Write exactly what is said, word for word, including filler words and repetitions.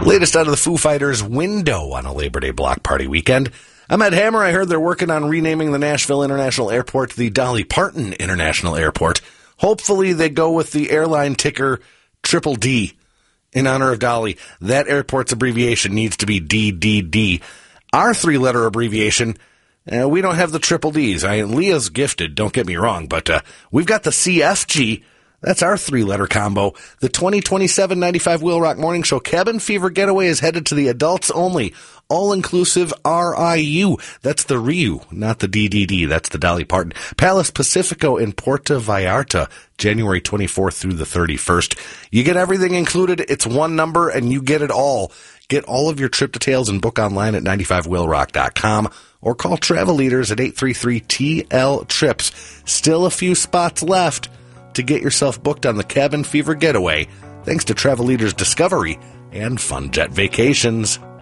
Latest out of the Foo Fighters window on a Labor Day block party weekend. I'm Ed Hammer. I heard they're working on renaming the Nashville International Airport the Dolly Parton International Airport. Hopefully they go with the airline ticker Triple D in honor of Dolly. That airport's abbreviation needs to be D D D. Our three-letter abbreviation, uh, we don't have the triple Ds. I, Leah's gifted, don't get me wrong, but uh, we've got the C F G. That's our three-letter combo. The twenty twenty-seven ninety-five Wheel Rock Morning Show Cabin Fever Getaway is headed to the adults only, all-inclusive R I U. That's the R I U, not the D D D. That's the Dolly Parton. Palace Pacifico in Puerto Vallarta, January twenty-fourth through the thirty-first. You get everything included. It's one number, and you get it all. Get all of your trip details and book online at ninety-five wheel rock dot com or call Travel Leaders at eight three three T L trips. Still a few spots left to get yourself booked on the Cabin Fever Getaway, thanks to Travel Leaders Discovery and Fun Jet Vacations.